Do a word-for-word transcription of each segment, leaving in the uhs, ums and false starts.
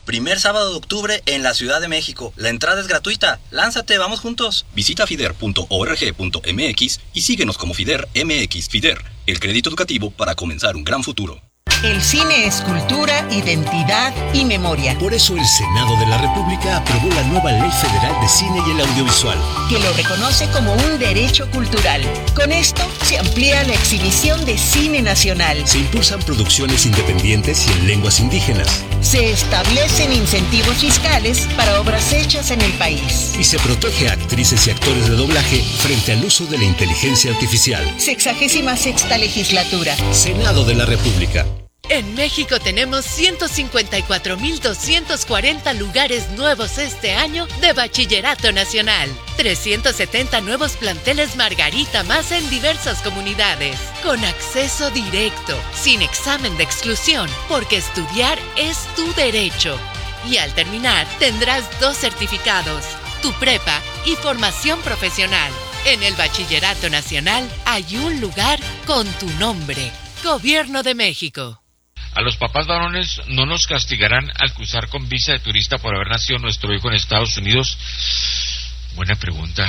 Primer sábado de octubre en la Ciudad de México. La entrada es gratuita. Lánzate, vamos juntos. Visita fider punto org punto m x y síguenos como Fider M X. Fider, el crédito educativo para comenzar un gran futuro. El cine es cultura, identidad y memoria. Por eso el Senado de la República aprobó la nueva Ley Federal de Cine y el Audiovisual, que lo reconoce como un derecho cultural. Con esto se amplía la exhibición de cine nacional. Se impulsan producciones independientes y en lenguas indígenas. Se establecen incentivos fiscales para obras hechas en el país. Y se protege a actrices y actores de doblaje frente al uso de la inteligencia artificial. Sexagésima sexta legislatura. Senado de la República. En México tenemos ciento cincuenta y cuatro mil doscientos cuarenta lugares nuevos este año de Bachillerato Nacional. trescientos setenta nuevos planteles Margarita más en diversas comunidades. Con acceso directo, sin examen de exclusión, porque estudiar es tu derecho. Y al terminar, tendrás dos certificados, tu prepa y formación profesional. En el Bachillerato Nacional hay un lugar con tu nombre. Gobierno de México. A los papás varones no nos castigarán al cruzar con visa de turista por haber nacido nuestro hijo en Estados Unidos. Buena pregunta.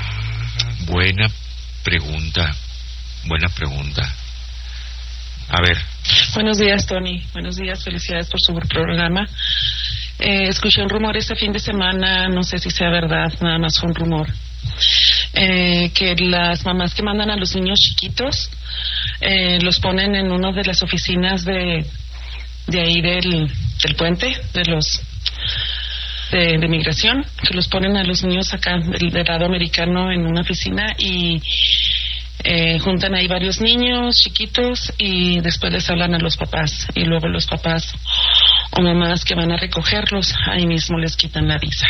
Buena pregunta. Buena pregunta. A ver. Buenos días, Tony. Buenos días, felicidades por su programa. Eh, escuché un rumor este fin de semana, no sé si sea verdad, nada más fue un rumor. Eh, que las mamás que mandan a los niños chiquitos eh, los ponen en una de las oficinas de de ahí del, del puente de los de, de migración, que los ponen a los niños acá del, del lado americano en una oficina y eh, juntan ahí varios niños chiquitos y después les hablan a los papás y luego los papás o mamás que van a recogerlos ahí mismo les quitan la visa.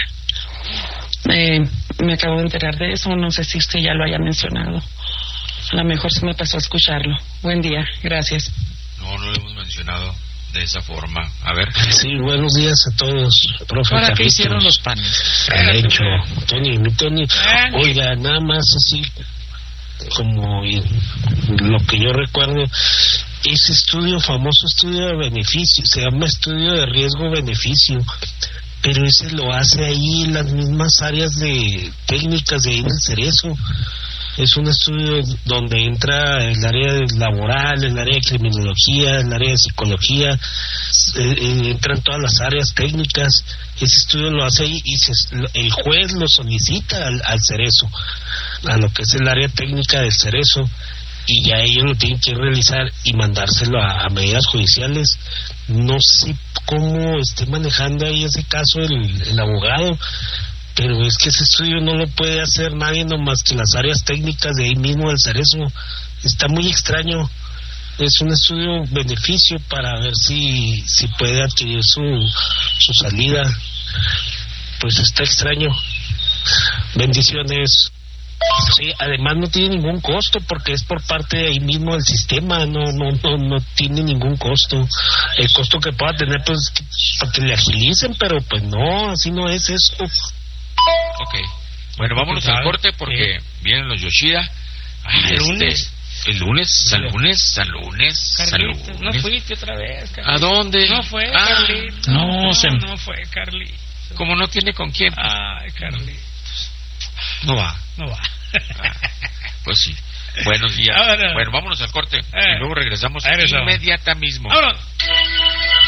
Eh, me acabo de enterar de eso, no sé si usted ya lo haya mencionado. A lo mejor se me pasó a escucharlo. Buen día, gracias. No, no lo hemos mencionado de esa forma. A ver. Sí, buenos días a todos, profe. ¿Para qué hicieron los panes? El hecho, Tony, mi Tony. Oiga, nada más así como lo que yo recuerdo, ese estudio, famoso estudio de beneficio, se llama estudio de riesgo-beneficio. Pero ese lo hace ahí en las mismas áreas de técnicas de ahí del Cerezo. Es un estudio donde entra el área laboral, el área de criminología, el área de psicología, eh, eh, entran todas las áreas técnicas. Ese estudio lo hace ahí y se, el juez lo solicita al, al Cerezo, a lo que es el área técnica del Cerezo, y ya ellos lo tienen que realizar y mandárselo a, a medidas judiciales. No sé cómo esté manejando ahí ese caso el, el abogado, pero es que ese estudio no lo puede hacer nadie nomás que las áreas técnicas de ahí mismo del Cerezo. Está muy extraño. Es un estudio beneficio para ver si si puede adquirir su su salida. Pues está extraño. Bendiciones. Sí, además no tiene ningún costo porque es por parte de ahí mismo del sistema, no no no no tiene ningún costo. El costo que pueda tener pues para que le agilicen, pero pues no, así no es eso. Ok, bueno, vámonos al corte porque sí. Vienen los Yoshida. Ah, el este, lunes. El lunes, San lunes, San lunes, San lunes. No fuiste otra vez, Carlitos. ¿A dónde? No fue, ah, Carlitos. No, no, se... no fue, Carlitos. Como no tiene con quién. Ay, Carlitos. No va. No va. Ah, pues sí. Buenos días. Ahora. Bueno, vámonos al corte eh. y luego regresamos inmediatamente mismo. ¡Vámonos!